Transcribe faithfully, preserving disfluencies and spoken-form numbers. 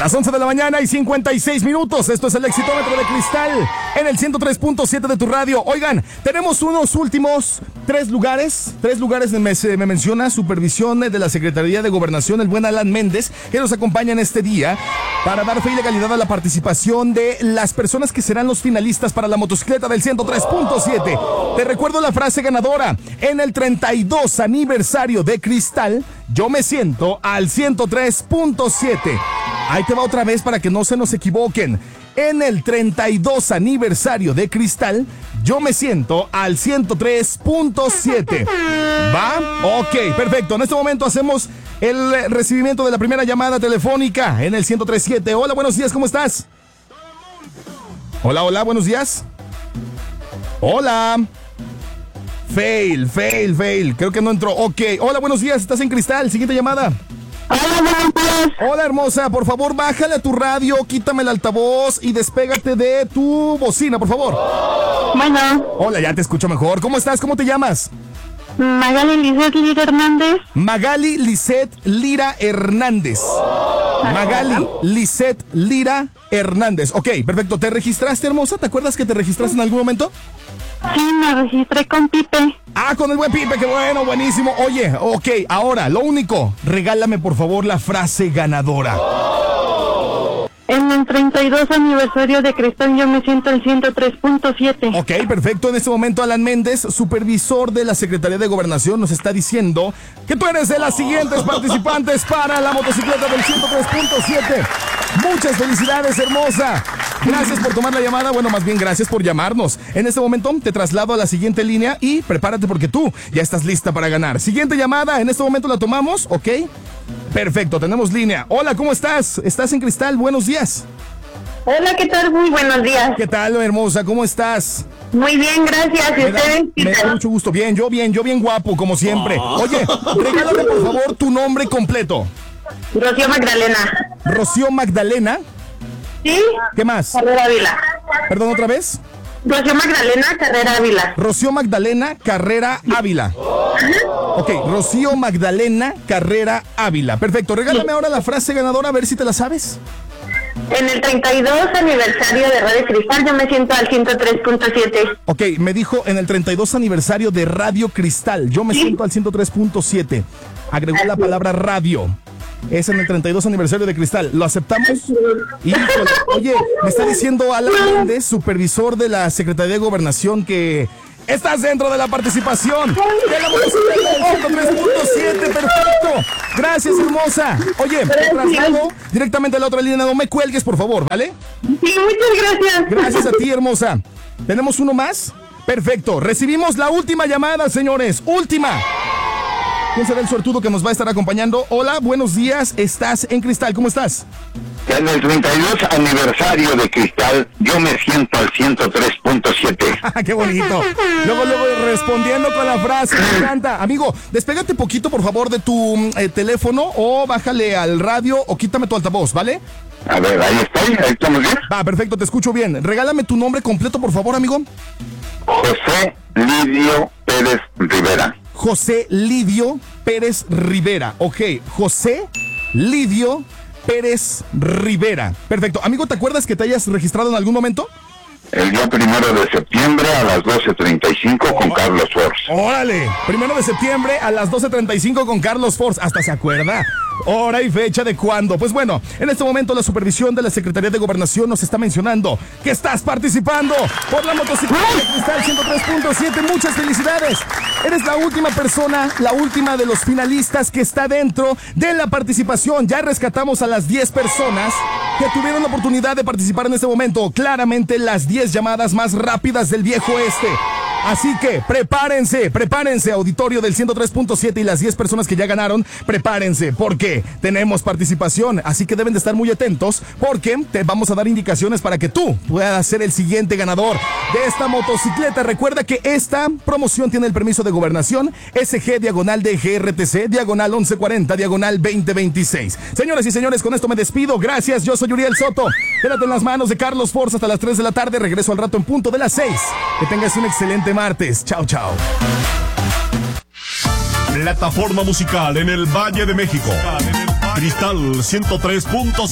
Las once de la mañana y cincuenta y seis minutos. Esto es el Exitómetro de Cristal en el ciento tres punto siete de tu radio. Oigan, tenemos unos últimos tres lugares. Tres lugares me, me menciona supervisión de la Secretaría de Gobernación, el buen Alan Méndez, que nos acompaña en este día para dar fe y legalidad a la participación de las personas que serán los finalistas para la motocicleta del ciento tres punto siete. Te recuerdo la frase ganadora. En el treinta y dos aniversario de Cristal, yo me siento al ciento tres punto siete. Ahí te va otra vez para que no se nos equivoquen. En el treinta y dos aniversario de Cristal, yo me siento al ciento tres punto siete. ¿Va? Ok, perfecto. En este momento hacemos el recibimiento de la primera llamada telefónica en el ciento tres punto siete. Hola, buenos días, ¿cómo estás? Hola, hola, buenos días. Hola. Fail, fail, fail. Creo que no entró. Ok, hola, buenos días, estás en Cristal. Siguiente llamada. Hola, buenos días. Hola, hermosa, por favor, bájale a tu radio, quítame el altavoz y despégate de tu bocina, por favor. Bueno. Hola, ya te escucho mejor. ¿Cómo estás? ¿Cómo te llamas? Magali Lisset Lira Hernández. Magali Lisset Lira Hernández. Magali Lisset Lira Hernández. Ok, perfecto. ¿Te registraste, hermosa? ¿Te acuerdas que te registraste en algún momento? Sí, me registré con Pipe. Ah, con el buen Pipe, qué bueno, buenísimo. Oye, ok, ahora, lo único, regálame por favor la frase ganadora. En el treinta y dos aniversario de Cristal, yo me siento al ciento tres punto siete. Ok, perfecto. En este momento, Alan Méndez, supervisor de la Secretaría de Gobernación, nos está diciendo que tú eres de las siguientes participantes para la motocicleta del ciento tres punto siete. Muchas felicidades, hermosa. Gracias por tomar la llamada. Bueno, más bien gracias por llamarnos. En este momento te traslado a la siguiente línea y prepárate porque tú ya estás lista para ganar. Siguiente llamada, en este momento la tomamos, ¿ok? Perfecto, tenemos línea. Hola, ¿cómo estás? ¿Estás en Cristal? Buenos días. Hola, ¿qué tal? Muy buenos días. ¿Qué tal, hermosa? ¿Cómo estás? Muy bien, gracias. ¿Y Me da, ustedes? me da mucho gusto. Bien, yo bien, yo bien guapo, como siempre. Oye, regálame por favor tu nombre completo. Rocío Magdalena. Rocío Magdalena. ¿Sí? ¿Qué más? Carrera Ávila. Perdón, otra vez. Rocío Magdalena Carrera Ávila. Rocío Magdalena Carrera Ávila. Ok, Rocío Magdalena Carrera Ávila. Perfecto, regálame ahora la frase ganadora, a ver si te la sabes. En el treinta y dos aniversario de Radio Cristal, yo me siento al ciento tres punto siete. Ok, me dijo en el treinta y dos aniversario de Radio Cristal, yo me ¿Sí? siento al ciento tres punto siete. Agregó Así la palabra radio. Es en el treinta y dos aniversario de Cristal. ¿Lo aceptamos? Híjole. Oye, me está diciendo Alan Méndez, supervisor de la Secretaría de Gobernación, que estás dentro de la participación de la motocicleta del ciento tres punto siete. Perfecto. Gracias, hermosa. Oye, te traslado directamente a la otra línea. No me cuelgues, por favor, ¿vale? Sí, muchas gracias. Gracias a ti, hermosa. ¿Tenemos uno más? Perfecto. Recibimos la última llamada, señores. Última. ¿Quién será el suertudo que nos va a estar acompañando? Hola, buenos días, estás en Cristal, ¿cómo estás? En el treinta y dos aniversario de Cristal, yo me siento al ciento tres punto siete. ¡Qué bonito! Luego, luego, respondiendo con la frase, me encanta. Amigo, despégate poquito, por favor, de tu eh, teléfono o bájale al radio o quítame tu altavoz, ¿vale? A ver, ahí estoy, ahí estamos bien. Va, perfecto, te escucho bien. Regálame tu nombre completo, por favor, amigo. José Lidio Pérez Rivera. José Lidio Pérez Rivera. Ok, José Lidio Pérez Rivera. Perfecto. Amigo, ¿te acuerdas que te hayas registrado en algún momento? El día primero de septiembre a las doce treinta y cinco con oh, Carlos Force. ¡Órale! Primero de septiembre a las doce treinta y cinco con Carlos Force. Hasta se acuerda. Hora y fecha de cuándo. Pues bueno, en este momento la supervisión de la Secretaría de Gobernación nos está mencionando que estás participando por la motocicleta de Cristal ciento tres punto siete. Muchas felicidades. Eres la última persona, la última de los finalistas que está dentro de la participación. Ya rescatamos a las diez personas que tuvieron la oportunidad de participar en este momento. Claramente las diez llamadas más rápidas del viejo oeste. Así que prepárense, prepárense, auditorio del ciento tres punto siete y las diez personas que ya ganaron, prepárense, porque tenemos participación, así que deben de estar muy atentos, porque te vamos a dar indicaciones para que tú puedas ser el siguiente ganador de esta motocicleta. Recuerda que esta promoción tiene el permiso de Gobernación, S G diagonal de G R T C, diagonal once cuarenta, diagonal veinte veintiséis. Señoras y señores, con esto me despido, gracias, yo soy Uriel Soto, quédate en las manos de Carlos Force hasta las tres de la tarde, regreso al rato en punto de las seis. Que tengas un excelente martes. Chao, chao. Plataforma musical en el Valle de México. Cristal ciento tres punto siete.